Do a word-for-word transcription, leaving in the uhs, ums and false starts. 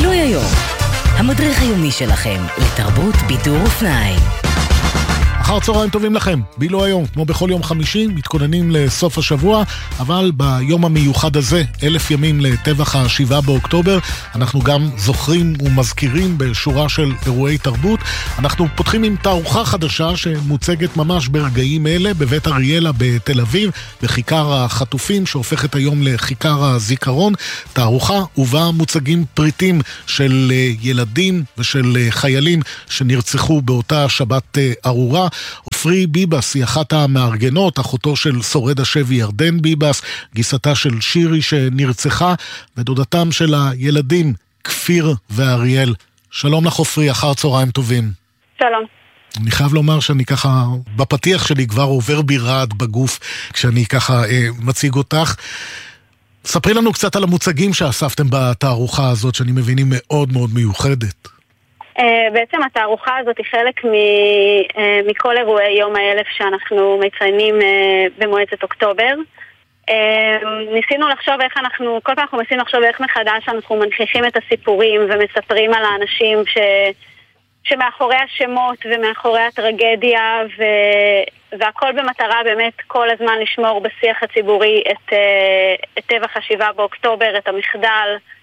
בילוי היום, המדריך היומי שלכם לתרבות, בידור ופנאי. אחר צהריים טובים לכם, בילו היום, כמו בכל יום חמישי, מתכוננים לסוף השבוע, אבל ביום המיוחד הזה, אלף ימים לטבח השבעה באוקטובר, אנחנו גם זוכרים ומזכירים בשורה של אירועי תרבות. אנחנו פותחים עם תערוכה חדשה שמוצגת ממש ברגעים אלה, בבית אריאלה בתל אביב, בכיכר החטופים, שהופכת היום לכיכר הזיכרון. תערוכה ובה מוצגים פריטים של ילדים ושל חיילים שנרצחו באותה שבת ארורה. עופרי ביבס היא אחת המארגנות, אחותו של שורד השבי ירדן ביבס, גיסתה של שירי שנרצחה, ודודתם של הילדים כפיר ואריאל. שלום לך עופרי, אחר צהריים טובים. שלום. אני חייב לומר שאני ככה, בפתיח שלי כבר עובר בי רעד בגוף כשאני ככה אה, מציג אותך. ספרי לנו קצת על המוצגים שאספתם בתערוכה הזאת, שאני מבין היא מאוד מאוד מיוחדת. בעצם התערוכה הזאת היא חלק מכל אירועי יום האלף שאנחנו מציינים במועצת אוקטובר. ניסינו לחשוב איך אנחנו, כל פעם אנחנו מנסים לחשוב איך מחדש אנחנו מנכיחים את הסיפורים ומספרים על האנשים ש, שמאחורי השמות ומאחורי הטרגדיה, ו, והכל במטרה באמת כל הזמן לשמור בשיח הציבורי את, את טבח השבעה באוקטובר, את המחדל,